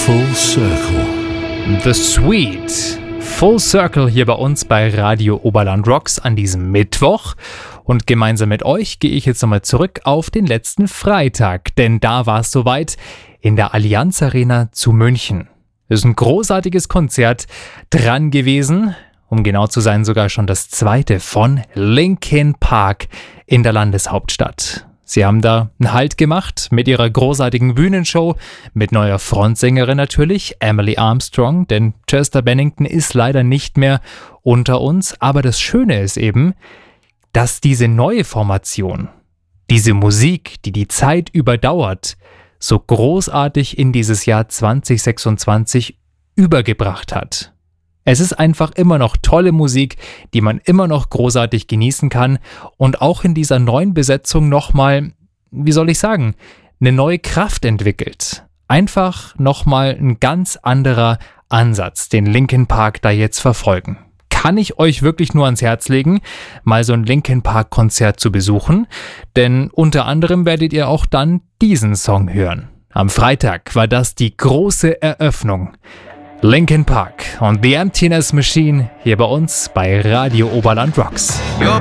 Full Circle. The Sweet. Full Circle hier bei uns bei Radio Oberland Rocks an diesem Mittwoch. Und gemeinsam mit euch gehe ich jetzt nochmal zurück auf den letzten Freitag, denn da war es soweit in der Allianz Arena zu München. Es ist ein großartiges Konzert dran gewesen, um genau zu sein sogar schon das zweite von Linkin Park in der Landeshauptstadt. Sie haben da einen Halt gemacht mit ihrer großartigen Bühnenshow, mit neuer Frontsängerin natürlich, Emily Armstrong, denn Chester Bennington ist leider nicht mehr unter uns. Aber das Schöne ist eben, dass diese neue Formation, diese Musik, die die Zeit überdauert, so großartig in dieses Jahr 2026 übergebracht hat. Es ist einfach immer noch tolle Musik, die man immer noch großartig genießen kann und auch in dieser neuen Besetzung nochmal, wie soll ich sagen, eine neue Kraft entwickelt. Einfach nochmal ein ganz anderer Ansatz, den Linkin Park da jetzt verfolgen. Kann ich euch wirklich nur ans Herz legen, mal so ein Linkin Park Konzert zu besuchen, denn unter anderem werdet ihr auch dann diesen Song hören. Am Freitag war das die große Eröffnung. Linkin Park und The Emptiness Machine hier bei uns bei Radio Oberland Rocks. Your